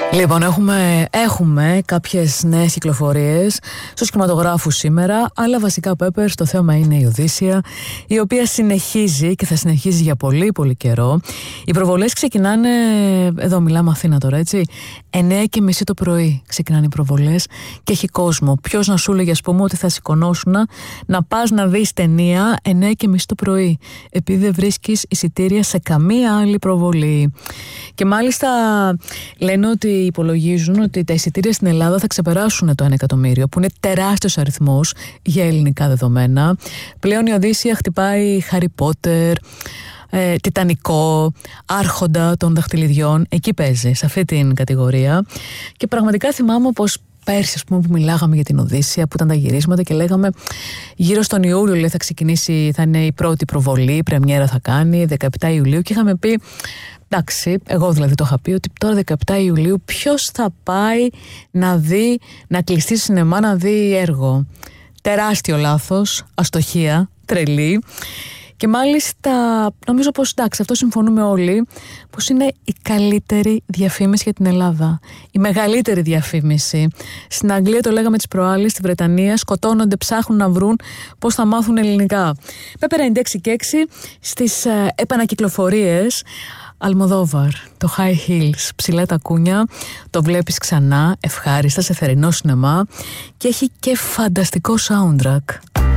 Λοιπόν, έχουμε κάποιες νέες κυκλοφορίες στους κινηματογράφους σήμερα, αλλά βασικά Peppers, το θέμα είναι η Οδύσσεια, η οποία συνεχίζει και θα συνεχίζει για πολύ πολύ καιρό. Οι προβολές ξεκινάνε, εδώ μιλάμε Αθήνα τώρα, έτσι, 9:30 το πρωί ξεκινάνε οι προβολές και έχει κόσμο. Ποιος να σου λέγει, ας πούμε, ότι θα σηκωνόσουν να πας να δεις ταινία 9:30 το πρωί, επειδή δεν βρίσκεις εισιτήρια σε καμία άλλη προβολή. Και μάλιστα λένε ότι υπολογίζουν ότι τα εισιτήρια στην Ελλάδα θα ξεπεράσουν το 1 εκατομμύριο, που είναι τεράστιος αριθμός για ελληνικά δεδομένα. Πλέον η Οδύσσεια χτυπάει Χάρι Πότερ, Τιτανικό, Άρχοντα των Δαχτυλιδιών. Εκεί παίζει, σε αυτή την κατηγορία. Και πραγματικά θυμάμαι πως πέρσι, ας πούμε, που μιλάγαμε για την Οδύσσεια, που ήταν τα γυρίσματα και λέγαμε γύρω στον Ιούλιο, λέει, θα ξεκινήσει, θα είναι η πρώτη προβολή, η πρεμιέρα θα κάνει, 17 Ιουλίου, και είχαμε πει, εντάξει, εγώ δηλαδή το είχα πει, ότι τώρα 17 Ιουλίου ποιος θα πάει να δει, να κλειστεί στο σινεμά να δει έργο. Τεράστιο λάθος, αστοχία, τρελή. Και μάλιστα νομίζω πως, εντάξει, αυτό συμφωνούμε όλοι, πως είναι η καλύτερη διαφήμιση για την Ελλάδα. Η μεγαλύτερη διαφήμιση. Στην Αγγλία το λέγαμε τις προάλλες, στη Βρετανία σκοτώνονται, ψάχνουν να βρουν πώς θα μάθουν ελληνικά. Πέπε 96 και 6 στις επανακυκλοφορίες. Αλμοδόβαρ, το High Heels, ψηλά τα κούνια, το βλέπεις ξανά, ευχάριστα, σε θερινό σινεμά, και έχει και φανταστικό soundtrack.